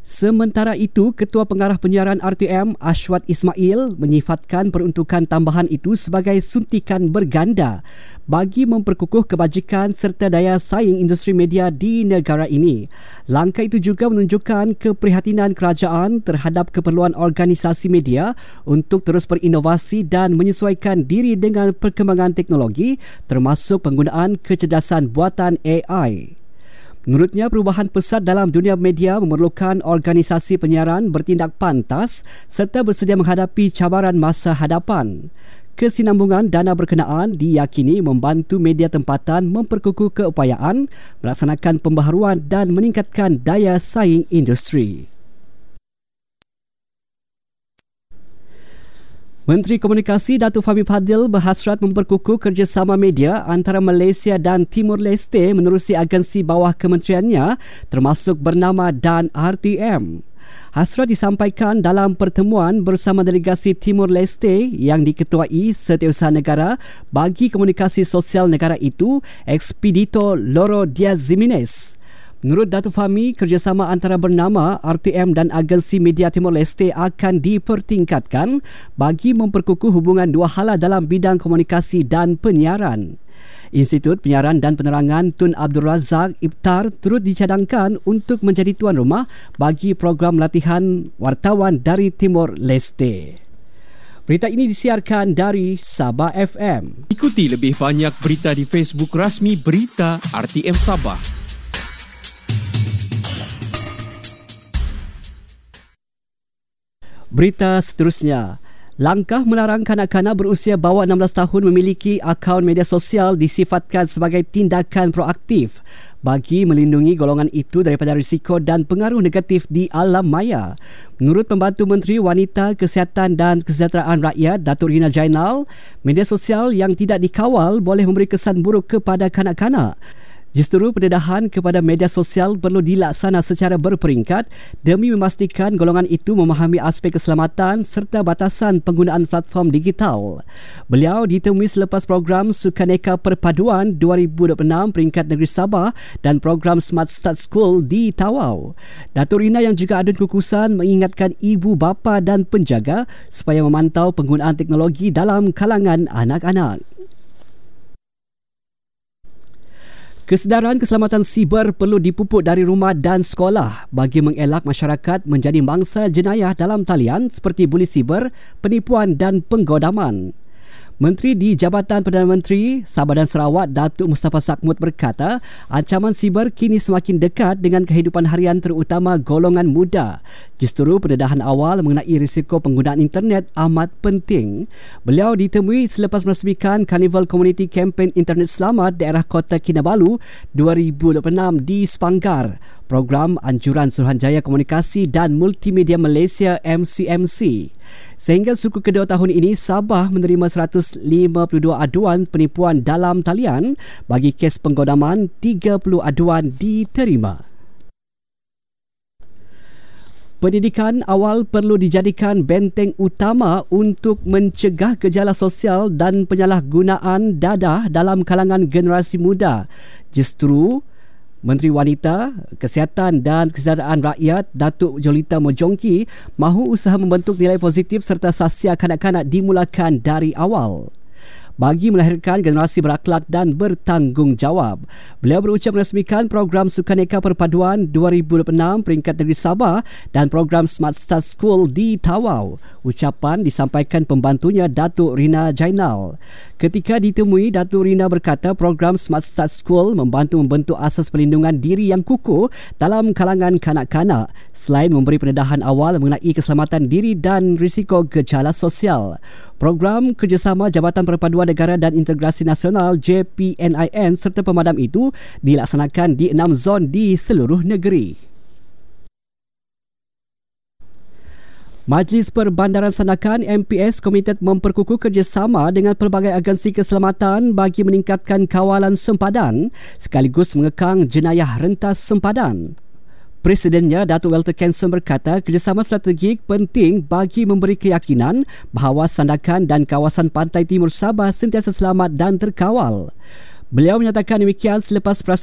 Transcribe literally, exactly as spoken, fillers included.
Sementara itu, Ketua Pengarah Penyiaran R T M Ashwat Ismail menyifatkan peruntukan tambahan itu sebagai suntikan berganda bagi memperkukuh kebajikan serta daya saing industri media di negara ini. Langkah itu juga menunjukkan keprihatinan kerajaan terhadap keperluan organisasi media untuk terus berinovasi dan menyesuaikan diri dengan perkembangan teknologi termasuk penggunaan kecerdasan buatan A I. Menurutnya, perubahan pesat dalam dunia media memerlukan organisasi penyiaran bertindak pantas serta bersedia menghadapi cabaran masa hadapan. Kesinambungan dana berkenaan diyakini membantu media tempatan memperkukuh keupayaan, melaksanakan pembaharuan dan meningkatkan daya saing industri. Menteri Komunikasi Datuk Fahmi Fadzil berhasrat memperkukuh kerjasama media antara Malaysia dan Timur Leste menerusi agensi bawah kementeriannya termasuk bernama D A N R T M. Hasrat disampaikan dalam pertemuan bersama delegasi Timur Leste yang diketuai Setiausaha Negara bagi Komunikasi Sosial Negara itu, Ekspedito Loro Diaz Jimenez. Menurut Datuk Fahmi, kerjasama antara bernama R T M dan agensi media Timor Leste akan dipertingkatkan bagi memperkukuh hubungan dua hala dalam bidang komunikasi dan penyiaran. Institut Penyiaran dan Penerangan Tun Abdul Razak Iftar turut dicadangkan untuk menjadi tuan rumah bagi program latihan wartawan dari Timor Leste. Berita ini disiarkan dari Sabah F M. Ikuti lebih banyak berita di Facebook rasmi Berita R T M Sabah. Berita seterusnya, langkah melarang kanak-kanak berusia bawah enam belas tahun memiliki akaun media sosial disifatkan sebagai tindakan proaktif bagi melindungi golongan itu daripada risiko dan pengaruh negatif di alam maya. Menurut Pembantu Menteri Wanita, Kesihatan dan Kesejahteraan Rakyat, Datuk Rina Jainal, media sosial yang tidak dikawal boleh memberi kesan buruk kepada kanak-kanak. Justru pendedahan kepada media sosial perlu dilaksana secara berperingkat demi memastikan golongan itu memahami aspek keselamatan serta batasan penggunaan platform digital. Beliau ditemui selepas program Sukaneka Perpaduan dua ribu dua puluh enam peringkat negeri Sabah dan program Smart Start School di Tawau. Datuk Rina yang juga adun kukusan mengingatkan ibu bapa dan penjaga supaya memantau penggunaan teknologi dalam kalangan anak-anak. Kesedaran keselamatan siber perlu dipupuk dari rumah dan sekolah bagi mengelak masyarakat menjadi mangsa jenayah dalam talian seperti buli siber, penipuan dan penggodaman. Menteri di Jabatan Perdana Menteri Sabah dan Sarawak Datuk Mustafa Sakmut berkata, ancaman siber kini semakin dekat dengan kehidupan harian terutama golongan muda. Justru pendedahan awal mengenai risiko penggunaan internet amat penting. Beliau ditemui selepas merasmikan Karnival Community Campaign Internet Selamat daerah Kota Kinabalu dua ribu dua puluh enam di Sepanggar. Program Anjuran Suruhanjaya Komunikasi dan Multimedia Malaysia M C M C. Sehingga suku kedua tahun ini, Sabah menerima seratus lima puluh dua aduan penipuan dalam talian. Bagi kes penggodaman, tiga puluh aduan diterima. Pendidikan awal perlu dijadikan benteng utama untuk mencegah gejala sosial dan penyalahgunaan dadah dalam kalangan generasi muda. Justru Menteri Wanita, Kesihatan dan Kesejahteraan Rakyat Datuk Jolita Mojongki mahu usaha membentuk nilai positif serta sahsia kanak-kanak dimulakan dari awal bagi melahirkan generasi berakhlak dan bertanggungjawab. Beliau berucap merasmikan program Sukaneka Perpaduan dua ribu dua puluh enam peringkat negeri Sabah dan program Smart Start School di Tawau. Ucapan disampaikan pembantunya Datuk Rina Jainal. Ketika ditemui, Datuk Rina berkata program Smart Start School membantu membentuk asas perlindungan diri yang kukuh dalam kalangan kanak-kanak selain memberi pendedahan awal mengenai keselamatan diri dan risiko gejala sosial. Program kerjasama Jabatan Perpaduan Negara dan Integrasi Nasional J P N I N serta pemadam itu dilaksanakan di enam zon di seluruh negeri. Majlis Perbandaran Sandakan M P S komited memperkukuh kerjasama dengan pelbagai agensi keselamatan bagi meningkatkan kawalan sempadan sekaligus mengekang jenayah rentas sempadan. Presidennya Datuk Walter Kenson berkata kerjasama strategik penting bagi memberi keyakinan bahawa Sandakan dan kawasan pantai timur Sabah sentiasa selamat dan terkawal. Beliau menyatakan demikian selepas